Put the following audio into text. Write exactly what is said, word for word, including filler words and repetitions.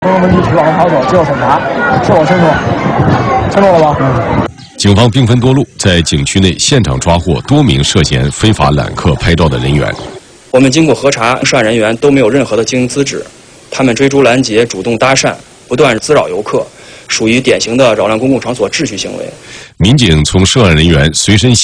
朋友们一起往后跑走，接受审查，是我清楚，清楚了吧？嗯。 警方兵分多路，在景区内现场抓获多名涉嫌非法揽客拍照的人员。 我们经过核查，涉案人员都没有任何的经营资质，他们追逐拦截、主动搭讪、不断滋扰游客，属于典型的扰乱公共场所秩序行为。 民警从涉案人员随身